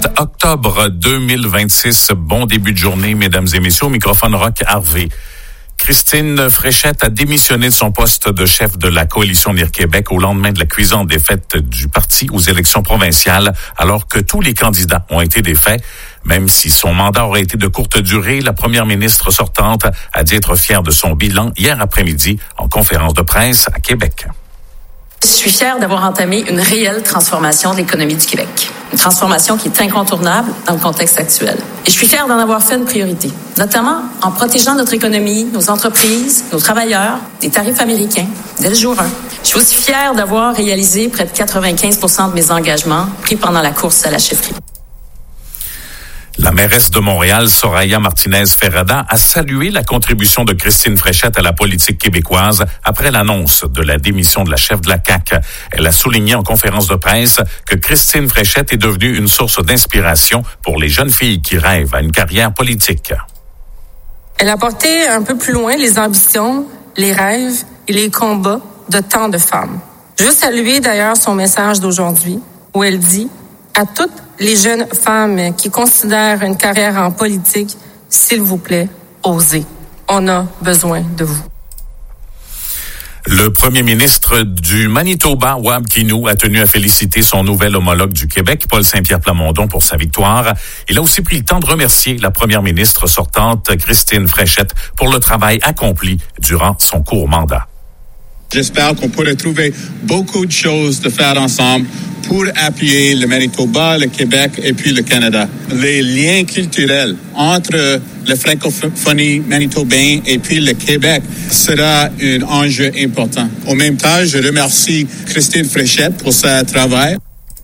Octobre 2026, bon début de journée, mesdames et messieurs, au microphone Roch Harvey. Christine Fréchette a démissionné de son poste de chef de la coalition Avenir Québec au lendemain de la cuisante défaite du parti aux élections provinciales, alors que tous les candidats ont été défaits. Même si son mandat aurait été de courte durée, la première ministre sortante a dit être fière de son bilan hier après-midi en conférence de presse à Québec. Je suis fière d'avoir entamé une réelle transformation de l'économie du Québec. Une transformation qui est incontournable dans le contexte actuel. Et je suis fière d'en avoir fait une priorité, notamment en protégeant notre économie, nos entreprises, nos travailleurs, des tarifs américains, dès le jour 1. Je suis aussi fière d'avoir réalisé près de 95% de mes engagements pris pendant la course à la chefferie. La mairesse de Montréal, Soraya Martinez-Ferrada, a salué la contribution de Christine Fréchette à la politique québécoise après l'annonce de la démission de la chef de la CAQ. Elle a souligné en conférence de presse que Christine Fréchette est devenue une source d'inspiration pour les jeunes filles qui rêvent à une carrière politique. Elle a porté un peu plus loin les ambitions, les rêves et les combats de tant de femmes. Je veux saluer d'ailleurs son message d'aujourd'hui où elle dit à toutes les jeunes femmes qui considèrent une carrière en politique, s'il vous plaît, osez. On a besoin de vous. Le premier ministre du Manitoba, Wab Kinew, a tenu à féliciter son nouvel homologue du Québec, Paul Saint-Pierre Plamondon, pour sa victoire. Il a aussi pris le temps de remercier la première ministre sortante, Christine Fréchette, pour le travail accompli durant son court mandat. J'espère qu'on pourra trouver beaucoup de choses de faire ensemble pour appuyer le Manitoba, le Québec et puis le Canada. Les liens culturels entre la francophonie manitobaine et puis le Québec sera un enjeu important. Au même temps, je remercie Christine Fréchette pour son travail.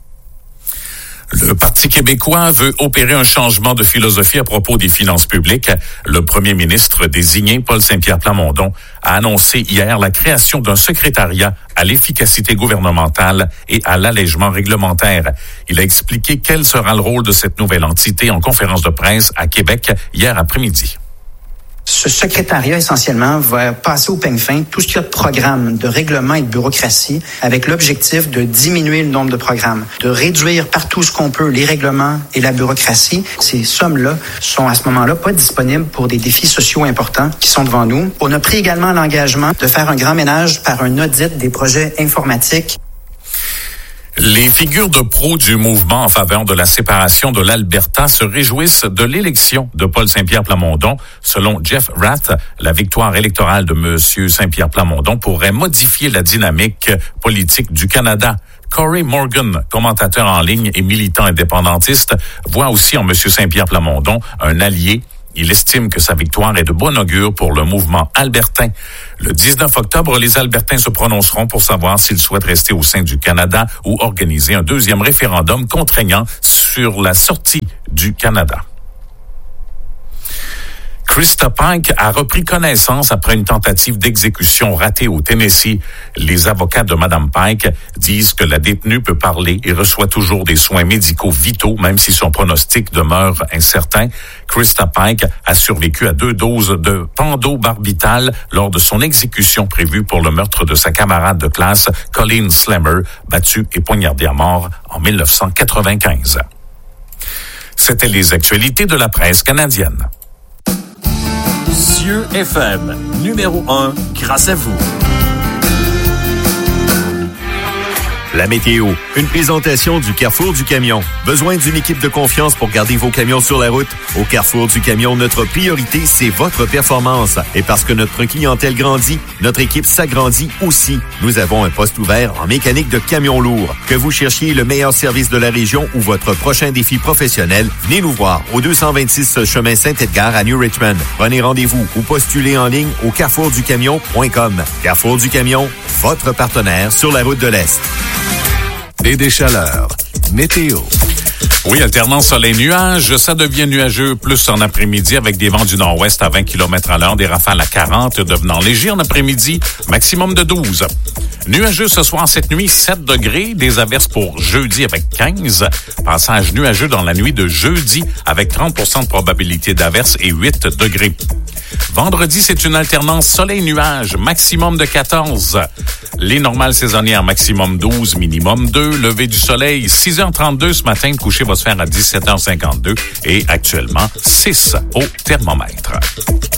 Le Parti québécois veut opérer un changement de philosophie à propos des finances publiques. Le premier ministre désigné, Paul Saint-Pierre Plamondon, a annoncé hier la création d'un secrétariat à l'efficacité gouvernementale et à l'allègement réglementaire. Il a expliqué quel sera le rôle de cette nouvelle entité en conférence de presse à Québec hier après-midi. Ce secrétariat, essentiellement, va passer au peigne fin tout ce qu'il y a de programmes, de règlements et de bureaucratie, avec l'objectif de diminuer le nombre de programmes, de réduire partout ce qu'on peut les règlements et la bureaucratie. Ces sommes-là sont à ce moment-là pas disponibles pour des défis sociaux importants qui sont devant nous. On a pris également l'engagement de faire un grand ménage par un audit des projets informatiques. Les figures de proue du mouvement en faveur de la séparation de l'Alberta se réjouissent de l'élection de Paul Saint-Pierre Plamondon. Selon Jeff Rath, la victoire électorale de M. Saint-Pierre Plamondon pourrait modifier la dynamique politique du Canada. Corey Morgan, commentateur en ligne et militant indépendantiste, voit aussi en M. Saint-Pierre Plamondon un allié. Il estime que sa victoire est de bon augure pour le mouvement albertain. Le 19 octobre, les Albertains se prononceront pour savoir s'ils souhaitent rester au sein du Canada ou organiser un deuxième référendum contraignant sur la sortie du Canada. Krista Pike a repris connaissance après une tentative d'exécution ratée au Tennessee. Les avocats de Mme Pike disent que la détenue peut parler et reçoit toujours des soins médicaux vitaux, même si son pronostic demeure incertain. Krista Pike a survécu à 2 doses de pentobarbital lors de son exécution prévue pour le meurtre de sa camarade de classe, Colleen Slammer, battue et poignardée à mort en 1995. C'était les actualités de la presse canadienne. Cieux FM, numéro 1, grâce à vous. La météo, une présentation du Carrefour du Camion. Besoin d'une équipe de confiance pour garder vos camions sur la route? Au Carrefour du Camion, notre priorité, c'est votre performance. Et parce que notre clientèle grandit, notre équipe s'agrandit aussi. Nous avons un poste ouvert en mécanique de camions lourds. Que vous cherchiez le meilleur service de la région ou votre prochain défi professionnel, venez nous voir au 226 chemin Saint-Edgar à New Richmond. Prenez rendez-vous ou postulez en ligne au carrefourducamion.com. Carrefour du Camion, votre partenaire sur la route de l'Est. Des chaleurs. Météo. Oui, alternance soleil-nuage. Ça devient nuageux plus en après-midi avec des vents du nord-ouest à 20 km/h, des rafales à 40 devenant légers en après-midi, maximum de 12. Nuageux ce soir, cette nuit, 7 degrés. Des averses pour jeudi avec 15. Passage nuageux dans la nuit de jeudi avec 30% de probabilité d'averses et 8 degrés. Vendredi, c'est une alternance soleil-nuage, maximum de 14. Les normales saisonnières, maximum 12, minimum 2. Lever du soleil, 6h32 ce matin. Le coucher va se faire à 17h52 et actuellement 6 au thermomètre.